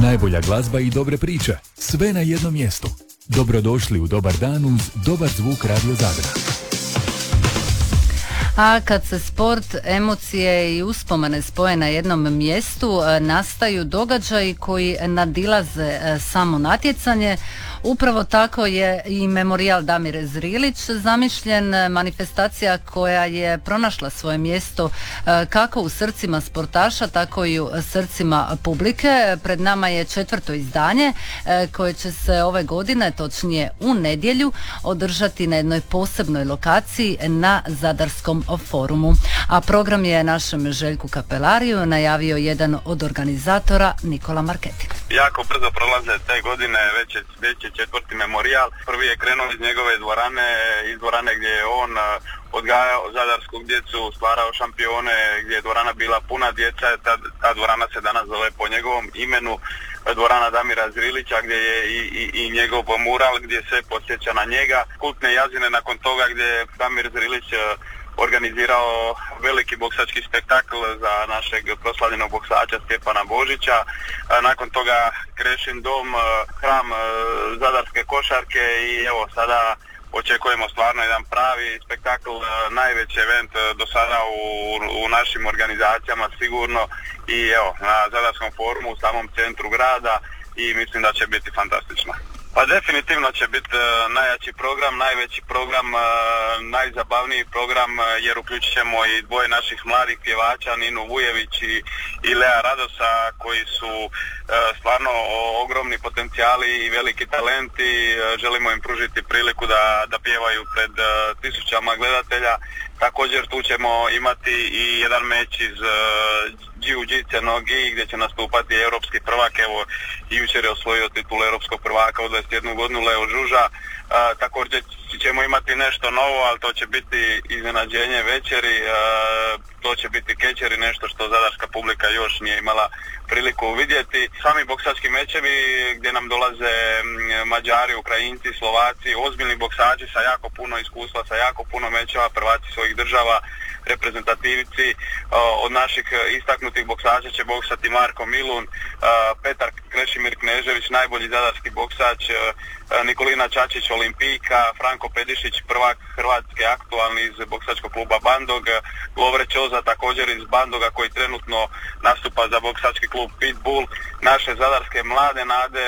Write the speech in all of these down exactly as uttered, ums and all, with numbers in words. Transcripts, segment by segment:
Najbolja glazba i dobre priče, sve na jednom mjestu. Dobrodošli u Dobar dan uz Dobar zvuk Radio Zadra. A kad se sport, emocije i uspomene spoje na jednom mjestu, nastaju događaji koji nadilaze samo natjecanje. Upravo tako je i Memorijal Damir Zrilić zamišljen, manifestacija koja je pronašla svoje mjesto kako u srcima sportaša, tako i u srcima publike. Pred nama je četvrto izdanje koje će se ove godine, točnije u nedjelju, održati na jednoj posebnoj lokaciji na Zadarskom forumu. A program je našem Željku Kapelariju najavio jedan od organizatora, Nikola Marketin. Jako brzo prolaze te godine, već je, već je četvrti memorijal. Prvi je krenuo iz njegove dvorane, iz dvorane gdje je on odgajao zadarsku djecu, stvarao šampione, gdje je dvorana bila puna djeca. Ta, ta dvorana se danas zove po njegovom imenu, dvorana Damira Zrilića, gdje je i, i, i njegov mural, gdje se podsjeća na njega. Kultne jazine nakon toga gdje je Damir Zrilić organizirao veliki boksački spektakl za našeg proslavljenog boksača Stjepana Božića. Nakon toga Krešin dom, hram zadarske košarke i evo sada očekujemo stvarno jedan pravi spektakl, najveći event do sada u, u našim organizacijama sigurno i evo na Zadarskom forumu u samom centru grada i mislim da će biti fantastično. Pa definitivno će biti uh, najjači program, najveći program, uh, najzabavniji program uh, jer uključit ćemo i dvoje naših mladih pjevača, Ninu Vujević i, i Lea Radosa, koji su uh, stvarno ogromni potencijali i veliki talenti. Uh, želimo im pružiti priliku da, da pjevaju pred uh, tisućama gledatelja. Također tu ćemo imati i jedan meč iz uh, Jiu-Jitsu nogi gdje će nastupati europski prvak, evo i jučer je osvojio titul europskog prvaka od dvadeset jednu godinu Leo Žuža. Uh, također ćemo imati nešto novo, ali to će biti iznenađenje večeri, uh, to će biti kečeri, nešto što zadarska publika još nije imala priliku vidjeti. Sami boksački mečevi gdje nam dolaze Mađari, Ukrajinci, Slovaci, ozbiljni boksači sa jako puno iskustva, sa jako puno mečeva, prvaci svojih država, reprezentativci. Od naših istaknutih boksača će boksati Marko Milun, Petar Krešimir Knežević, najbolji zadarski boksač, Nikolina Čačić, Olimpijka, Franko Pedišić, prvak Hrvatske aktualni iz boksačkog kluba Bandog, Lovre Čoza također iz Bandoga koji trenutno nastupa za boksački klub Pitbull, naše zadarske mlade nade,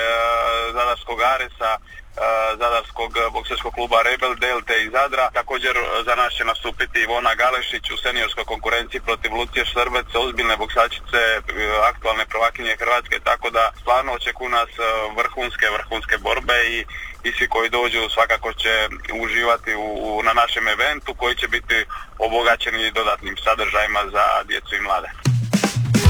zadarskog Aresa, zadarskog boksačkog kluba Rebel Delte iz Zadra. Također za nas će nastupiti Ivona Galešić u seniorskoj konkurenciji protiv Lucije Šrbec, ozbiljne boksačice, aktualne prvakinje Hrvatske, tako da stvarno očekuju nas vrhunske, vrhunske borbe i, i svi koji dođu svakako će uživati u, u, na našem eventu koji će biti obogaćeni dodatnim sadržajima za djecu i mlade.